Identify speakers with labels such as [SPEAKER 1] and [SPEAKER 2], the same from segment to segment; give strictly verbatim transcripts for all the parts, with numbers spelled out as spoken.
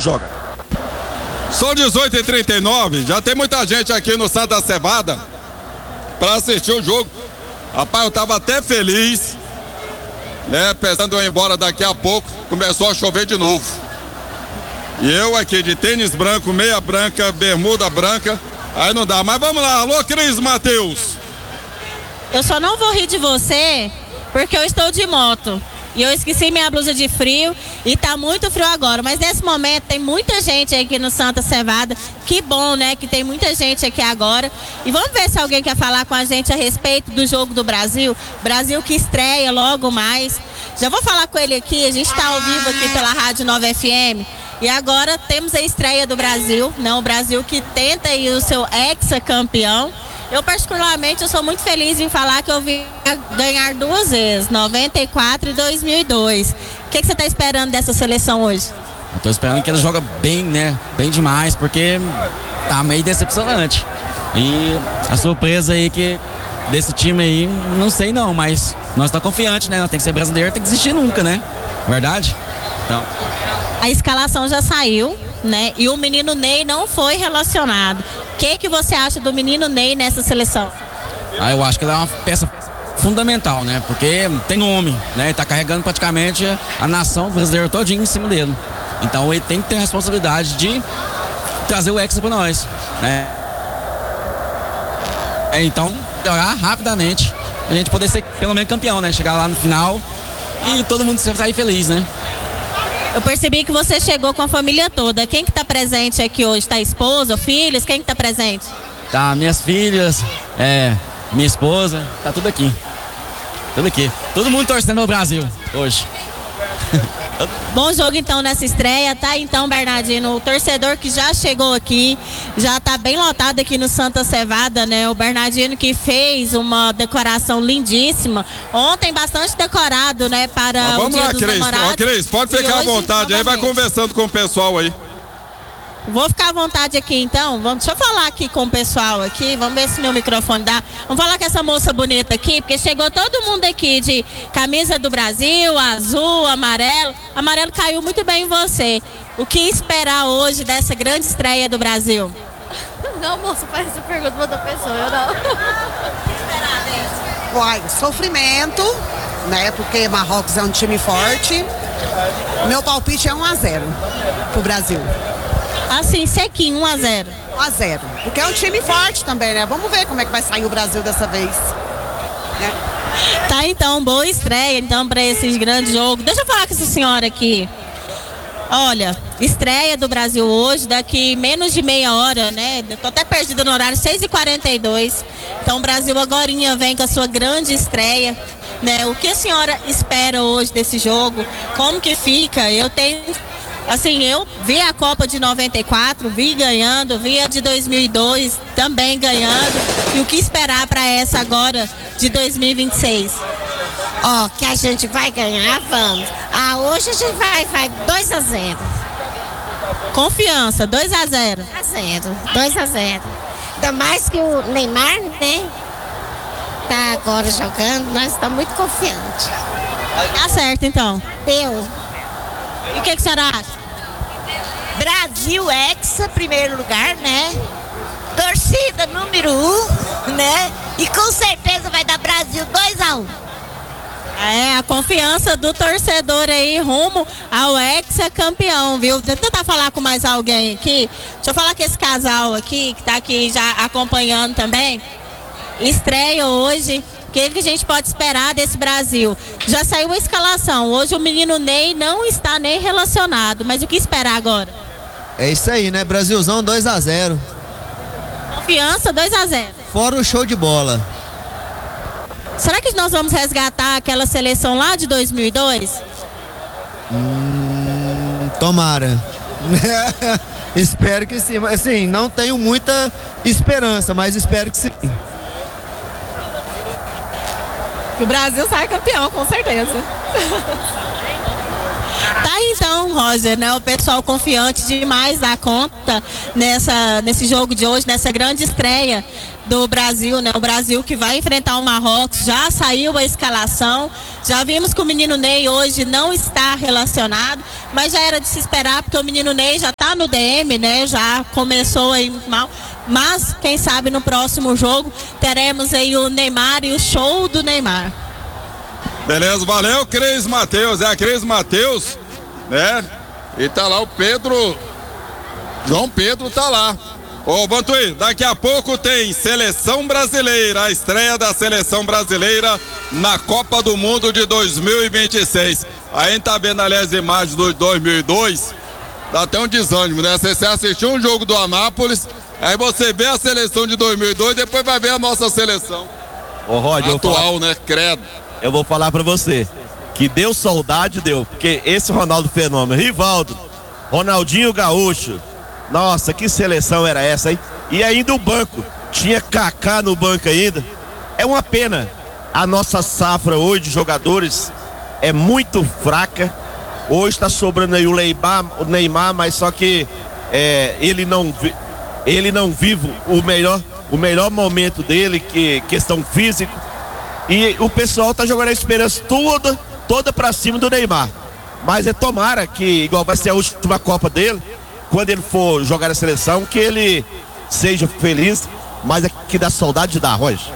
[SPEAKER 1] joga.
[SPEAKER 2] São dezoito e trinta e nove, já tem muita gente aqui no Santa Cevada para assistir o jogo. Rapaz, eu tava até feliz, né? Pensando em ir embora daqui a pouco, começou a chover de novo. E eu aqui de tênis branco, meia branca, bermuda branca, aí não dá. Mas vamos lá, alô Cris Matheus.
[SPEAKER 3] Eu só não vou rir de você porque eu estou de moto. E eu esqueci minha blusa de frio e tá muito frio agora. Mas nesse momento tem muita gente aqui no Santa Cevada. Que bom, né? Que tem muita gente aqui agora. E vamos ver se alguém quer falar com a gente a respeito do jogo do Brasil. Brasil que estreia logo mais. Já vou falar com ele aqui. A gente tá ao vivo aqui pela Rádio Nova F M. E agora temos a estreia do Brasil, né? O Brasil que tenta ir o seu hexacampeão. Eu, particularmente, eu sou muito feliz em falar que eu vim ganhar duas vezes, noventa e quatro e dois mil e dois. O que, que você está esperando dessa seleção hoje?
[SPEAKER 4] Eu tô esperando que ela joga bem, né? Bem demais, porque tá meio decepcionante. E a surpresa aí que desse time aí, não sei não, mas nós tá confiante, né? Nós tem que ser brasileiro, tem que existir nunca, né? Verdade? Então.
[SPEAKER 3] A escalação já saiu, né? E o menino Ney não foi relacionado. O que, que você acha do menino Ney nessa seleção?
[SPEAKER 4] Ah, eu acho que ele é uma peça fundamental, né? Porque tem nome, né? Ele tá carregando praticamente a nação brasileira todinha em cima dele. Então ele tem que ter a responsabilidade de trazer o Hexa para nós, né? É, então, jogar rapidamente, a gente poder ser pelo menos campeão, né? Chegar lá no final e todo mundo sair feliz, né?
[SPEAKER 3] Eu percebi que você chegou com a família toda. Quem que tá presente aqui hoje? Tá esposa, filhos? Quem que tá presente?
[SPEAKER 4] Tá, minhas filhas, é, minha esposa, tá tudo aqui. Tudo aqui. Todo mundo torcendo no Brasil hoje.
[SPEAKER 3] Bom jogo então nessa estreia, tá? Então, Bernardino, o torcedor que já chegou aqui, já tá bem lotado aqui no Santa Cevada, né? O Bernardino que fez uma decoração lindíssima. Ontem bastante decorado, né? Para
[SPEAKER 2] ah,
[SPEAKER 3] o
[SPEAKER 2] vamos
[SPEAKER 3] Dia
[SPEAKER 2] lá,
[SPEAKER 3] dos
[SPEAKER 2] Cris.
[SPEAKER 3] Namorados.
[SPEAKER 2] Ó, Cris, pode ficar à vontade aí, vai conversando com o pessoal aí.
[SPEAKER 3] Vou ficar à vontade aqui então. Vamos, deixa eu falar aqui com o pessoal aqui. Vamos ver se meu microfone dá. Vamos falar com essa moça bonita aqui, porque chegou todo mundo aqui de camisa do Brasil, azul, amarelo. Amarelo caiu muito bem em você. O que esperar hoje dessa grande estreia do Brasil?
[SPEAKER 5] Não, moça, faz essa pergunta pra outra pessoa, eu não. O que
[SPEAKER 6] esperar desse? Uai, sofrimento, né? Porque Marrocos é um time forte. Meu palpite é um a zero pro Brasil.
[SPEAKER 3] Assim, sequinho, um a zero.
[SPEAKER 6] um a zero. Porque é um time forte também, né? Vamos ver como é que vai sair o Brasil dessa vez. Né?
[SPEAKER 3] Tá, então, boa estreia, então, para esses grandes jogos. Deixa eu falar com essa senhora aqui. Olha, estreia do Brasil hoje, daqui menos de meia hora, né? Eu tô até perdida no horário, seis e quarenta e dois. Então, o Brasil agorinha vem com a sua grande estreia, né? O que a senhora espera hoje desse jogo? Como que fica? Eu tenho... Assim, eu vi a Copa de noventa e quatro, vi ganhando, vi a de dois mil e dois também ganhando. E o que esperar para essa agora de dois mil e vinte e seis?
[SPEAKER 5] Ó, oh, que a gente vai ganhar, vamos. Ah, hoje a gente vai, vai dois a zero.
[SPEAKER 3] Confiança, dois a zero.
[SPEAKER 5] dois a zero, dois a zero. Ainda mais que o Neymar, né? Tá agora jogando, nós estamos muito confiantes.
[SPEAKER 3] Tá certo, então.
[SPEAKER 5] Deu.
[SPEAKER 3] E o que, que a senhora acha?
[SPEAKER 5] Brasil Hexa, primeiro lugar, né? Torcida número um, né? E com certeza vai dar Brasil dois a um.
[SPEAKER 3] É, a confiança do torcedor aí rumo ao hexacampeão, viu? Deixa eu tentar falar com mais alguém aqui. Deixa eu falar com esse casal aqui, que tá aqui já acompanhando também. Estreia hoje. O que, que a gente pode esperar desse Brasil? Já saiu a escalação. Hoje o menino Ney não está nem relacionado. Mas o que esperar agora?
[SPEAKER 7] É isso aí, né? Brasilzão dois a zero.
[SPEAKER 3] Confiança dois a zero.
[SPEAKER 7] Fora o show de bola.
[SPEAKER 3] Será que nós vamos resgatar aquela seleção lá de dois mil e dois?
[SPEAKER 7] Hum, tomara. Espero que sim. Assim, não tenho muita esperança, mas espero que sim.
[SPEAKER 3] O Brasil sai campeão, com certeza. Tá então, Roger, né? O pessoal confiante demais da conta nessa, nesse jogo de hoje, nessa grande estreia do Brasil, né? O Brasil que vai enfrentar o Marrocos, já saiu a escalação, já vimos que o menino Ney hoje não está relacionado, mas já era de se esperar, porque o menino Ney já está tá no D M, né? Já começou aí mal. Mas, quem sabe no próximo jogo teremos aí o Neymar e o show do Neymar.
[SPEAKER 2] Beleza, valeu, Cris Matheus. É a Cris Matheus, né? E tá lá o Pedro. João Pedro tá lá. Ô, Vantuí, daqui a pouco tem Seleção Brasileira, a estreia da Seleção Brasileira na Copa do Mundo de dois mil e vinte e seis. A gente tá vendo ali as imagens do dois mil e dois, dá até um desânimo, né? Você, você assistiu um jogo do Anápolis, aí você vê a seleção de dois mil e dois, depois vai ver a nossa seleção.
[SPEAKER 1] Ô, Rod,
[SPEAKER 2] atual, né? Credo.
[SPEAKER 1] Eu vou falar pra você, que deu saudade, deu, porque esse Ronaldo Fenômeno, Rivaldo, Ronaldinho Gaúcho, nossa, que seleção era essa, hein? E ainda o banco, tinha Kaká no banco ainda. É uma pena, a nossa safra hoje de jogadores é muito fraca. Hoje está sobrando aí o Neymar, o Neymar, mas só que é, ele não ele não vive o melhor, o melhor momento dele, que questão física. E o pessoal tá jogando a esperança toda, toda para cima do Neymar. Mas é tomara que, igual vai ser a última Copa dele, quando ele for jogar na seleção, que ele seja feliz, mas é que dá saudade da Roja.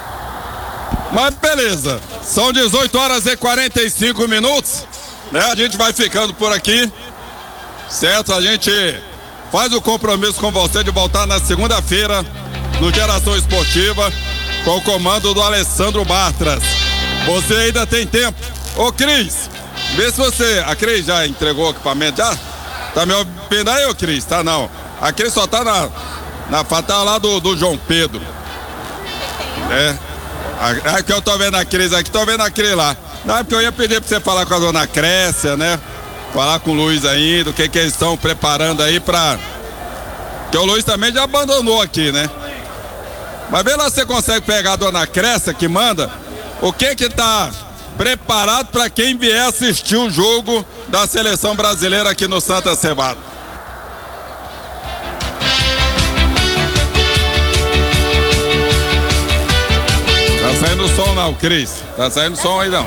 [SPEAKER 2] Mas beleza, são dezoito horas e quarenta e cinco minutos, né? A gente vai ficando por aqui, certo? A gente faz o compromisso com você de voltar na segunda-feira no Geração Esportiva com o comando do Alessandro Bartras. Você ainda tem tempo. Ô, Cris, vê se você... A Cris já entregou o equipamento, já? Tá me ouvindo aí, ô Cris? Tá não. A Cris só tá na... na fatal lá do, do João Pedro. É. Aqui eu tô vendo a Cris aqui, tô vendo a Cris lá. Não, é porque eu ia pedir pra você falar com a dona Crécia, né? Falar com o Luiz ainda, o que que eles estão preparando aí pra... Porque o Luiz também já abandonou aqui, né? Mas vê lá se você consegue pegar a dona Crécia que manda. O que que tá preparado pra quem vier assistir o jogo da Seleção Brasileira aqui no Santa Cevada. Tá saindo som não, Cris? Tá saindo som aí não.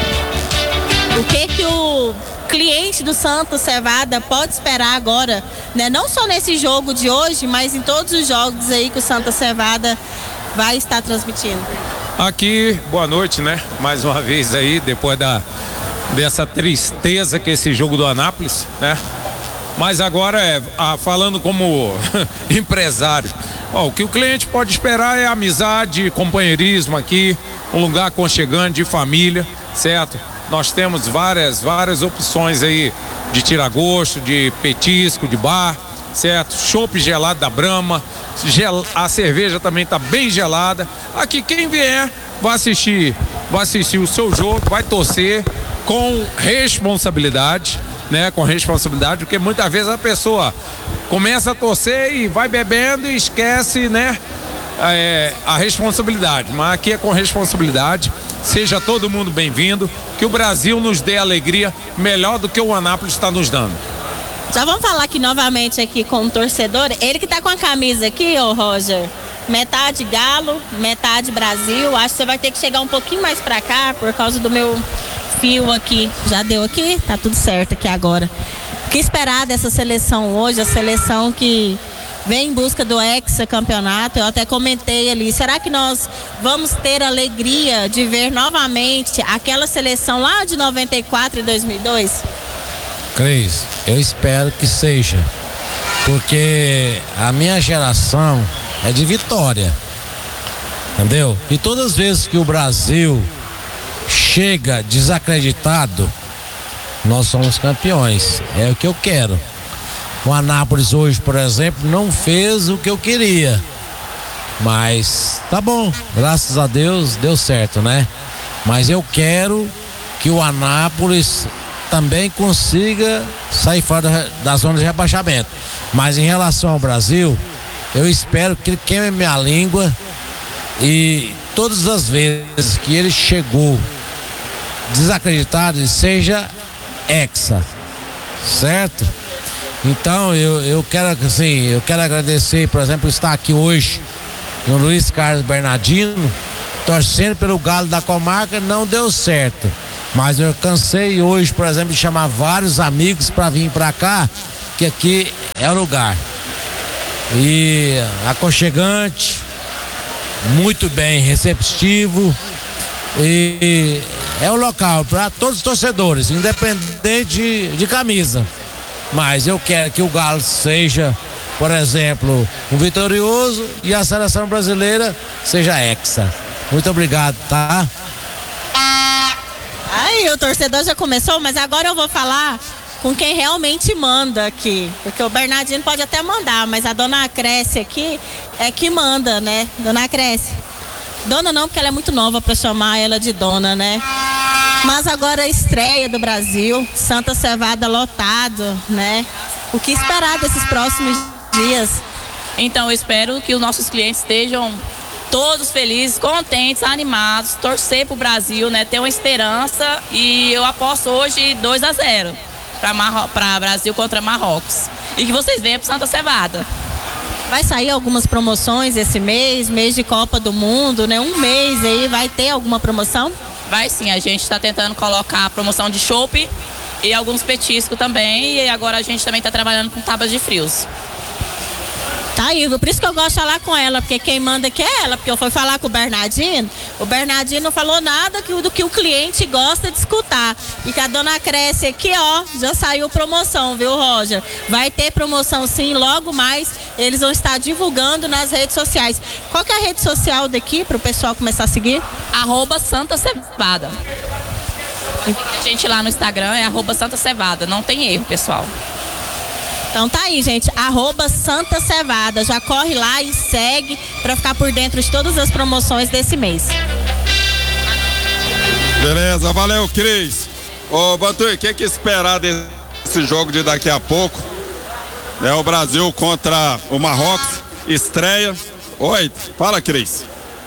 [SPEAKER 3] O que que o cliente do Santa Cevada pode esperar agora, né? Não só nesse jogo de hoje, mas em todos os jogos aí que o Santa Cevada vai estar transmitindo.
[SPEAKER 8] Aqui, boa noite, né? Mais uma vez aí, depois da, dessa tristeza que é esse jogo do Anápolis, né? Mas agora é, ah, falando como empresário, ó, o que o cliente pode esperar é amizade, companheirismo aqui, um lugar aconchegante de família, certo? Nós temos várias, várias opções aí de tira-gosto, de petisco, de bar, certo? Chopp gelado da Brahma, gel... a cerveja também tá bem gelada. Aqui quem vier vai assistir, vai assistir o seu jogo, vai torcer com responsabilidade, né? Com responsabilidade, porque muitas vezes a pessoa começa a torcer e vai bebendo e esquece, né? É, a responsabilidade, mas aqui é com responsabilidade. Seja todo mundo bem-vindo, que o Brasil nos dê alegria melhor do que o Anápolis está nos dando.
[SPEAKER 3] Já vamos falar aqui novamente aqui com o torcedor, ele que tá com a camisa aqui, ô Roger, metade Galo, metade Brasil. Acho que você vai ter que chegar um pouquinho mais pra cá por causa do meu fio aqui. Já deu aqui? Tá tudo certo aqui agora. O que esperar dessa seleção hoje, a seleção que vem em busca do hexacampeonato? Eu até comentei ali, será que nós vamos ter a alegria de ver novamente aquela seleção lá de noventa e quatro e dois mil e dois?
[SPEAKER 9] Cris, eu espero que seja, porque a minha geração é de vitória, entendeu? E todas as vezes que o Brasil chega desacreditado, nós somos campeões, é o que eu quero. O Anápolis hoje, por exemplo, não fez o que eu queria, mas tá bom, graças a Deus deu certo, né? Mas eu quero que o Anápolis também consiga sair fora da zona de rebaixamento. Mas em relação ao Brasil, eu espero que ele queime minha língua e todas as vezes que ele chegou desacreditado, seja hexa, certo? Então eu, eu quero assim, eu quero agradecer, por exemplo, estar aqui hoje no Luiz Carlos Bernardino, torcendo pelo Galo da Comarca. Não deu certo, mas eu cansei hoje, por exemplo, de chamar vários amigos para vir para cá, que aqui é o lugar. E aconchegante, muito bem receptivo, e é o local para todos os torcedores, independente de, de camisa. Mas eu quero que o Galo seja, por exemplo, um vitorioso e a seleção brasileira seja hexa. Muito obrigado, tá?
[SPEAKER 3] Aí o torcedor já começou, mas agora eu vou falar com quem realmente manda aqui. Porque o Bernardino pode até mandar, mas a dona Cresce aqui é que manda, né? Dona Cresce. Dona não, porque ela é muito nova para chamar ela de dona, né? Mas agora a estreia do Brasil, Santa Cevada lotado, né? O que esperar desses próximos dias?
[SPEAKER 10] Então eu espero que os nossos clientes estejam todos felizes, contentes, animados, torcer pro Brasil, né? Ter uma esperança, e eu aposto hoje dois a zero para Marro... para Brasil contra Marrocos. E que vocês venham pro Santa Cevada.
[SPEAKER 3] Vai sair algumas promoções esse mês, mês de Copa do Mundo, né? Um mês aí, vai ter alguma promoção?
[SPEAKER 10] Vai sim, a gente está tentando colocar a promoção de chopp e alguns petiscos também, e agora a gente também está trabalhando com tábuas de frios.
[SPEAKER 3] Tá aí, por isso que eu gosto de falar com ela, porque quem manda aqui é ela, porque eu fui falar com o Bernardino, o Bernardino não falou nada que, do que o cliente gosta de escutar. E que a dona Cresce aqui, ó, já saiu promoção, viu, Roger? Vai ter promoção sim, logo mais eles vão estar divulgando nas redes sociais. Qual que é a rede social daqui para o pessoal começar a seguir?
[SPEAKER 10] Arroba Santa Cevada. A gente lá no Instagram é arroba Santa Cevada, não tem erro, pessoal.
[SPEAKER 3] Então tá aí, gente, arroba Santa Cevada, já corre lá e segue para ficar por dentro de todas as promoções desse mês.
[SPEAKER 2] Beleza, valeu, Cris. Ô, Bantui, o que que esperar desse jogo de daqui a pouco? É o Brasil contra o Marrocos, estreia. Oi, fala, Cris.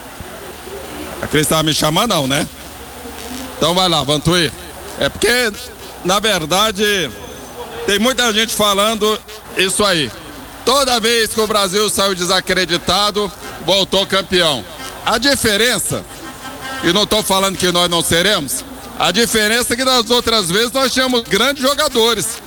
[SPEAKER 2] A Cris tava me chamando, não, né? Então vai lá, Bantui. É porque, na verdade, tem muita gente falando isso aí. Toda vez que o Brasil saiu desacreditado, voltou campeão. A diferença, e não estou falando que nós não seremos, a diferença é que das outras vezes nós tínhamos grandes jogadores.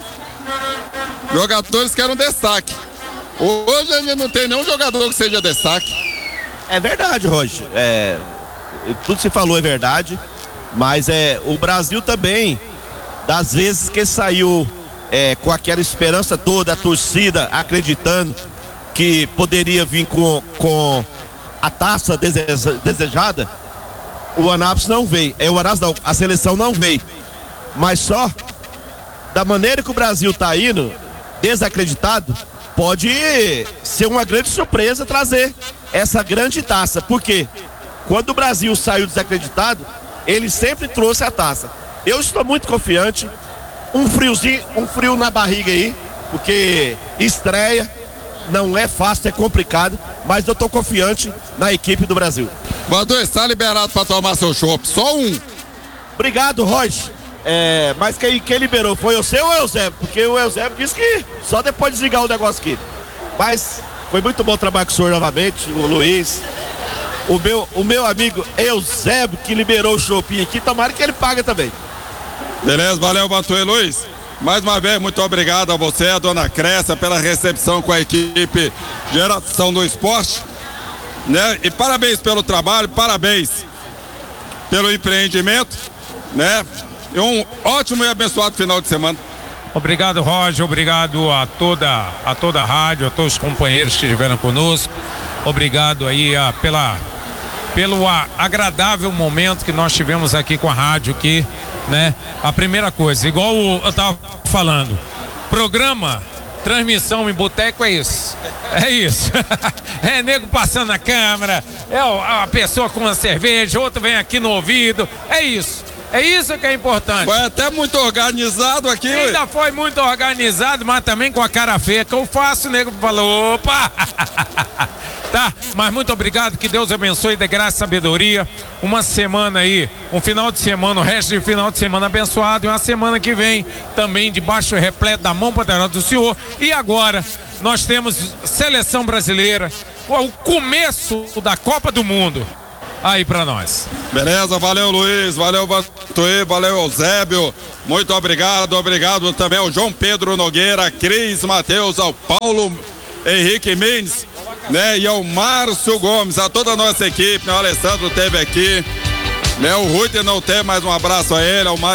[SPEAKER 2] Jogadores que eram destaque. Hoje a gente não tem nenhum jogador que seja destaque.
[SPEAKER 1] É verdade, Roger. É, tudo que você falou é verdade, mas é, o Brasil também, das vezes que saiu É, com aquela esperança toda, a torcida acreditando que poderia vir com, com a taça deseja, desejada, o Anápolis não veio. É, o Anápolis não, a seleção não veio. Mas só da maneira que o Brasil está indo, desacreditado, pode ser uma grande surpresa trazer essa grande taça. Por quê? Quando o Brasil saiu desacreditado, ele sempre trouxe a taça. Eu estou muito confiante. Um friozinho, um frio na barriga aí, porque estreia não é fácil, é complicado, mas eu tô confiante na equipe do Brasil.
[SPEAKER 2] Badu, está liberado para tomar seu chopp, só um.
[SPEAKER 1] Obrigado, Roger. É, mas quem, quem liberou foi você ou o Eusébio? Porque o Eusébio disse que só depois de desligar o negócio aqui. Mas foi muito bom trabalhar com o senhor novamente, o Luiz. O meu, o meu amigo Eusébio que liberou o choppinho aqui, tomara que ele pague também.
[SPEAKER 2] Beleza, valeu, Batuê Luiz. Mais uma vez, muito obrigado a você, a dona Cressa, pela recepção com a equipe Geração do Esporte, né? E parabéns pelo trabalho, parabéns pelo empreendimento, né? E um ótimo e abençoado final de semana.
[SPEAKER 8] Obrigado, Roger, obrigado a toda, a toda a rádio, a todos os companheiros que estiveram conosco. Obrigado aí a, pela, pelo a, agradável momento que nós tivemos aqui com a rádio aqui. Né? A primeira coisa, igual eu tava falando, programa, transmissão em boteco é isso, é isso, é nego passando a câmera, é a pessoa com uma cerveja, outro vem aqui no ouvido, é isso, é isso que é importante.
[SPEAKER 2] Foi até muito organizado aqui.
[SPEAKER 8] Ainda foi muito organizado, mas também com a cara feia que eu faço, o nego falou, opa, tá, mas muito obrigado, que Deus abençoe, dê graça e sabedoria, uma semana aí, um final de semana, o resto de final de semana abençoado, e uma semana que vem também debaixo repleto da mão poderosa do Senhor. E agora nós temos seleção brasileira, o começo da Copa do Mundo. aí pra nós.
[SPEAKER 2] Beleza, valeu Luiz, valeu Vantuí, valeu Eusébio, muito obrigado, obrigado também ao João Pedro Nogueira, Cris Matheus, ao Paulo Henrique Mendes, né, e ao Márcio Gomes, a toda a nossa equipe, né, o Alessandro esteve aqui, né, o Rui não tem, mais um abraço a ele, ao Mário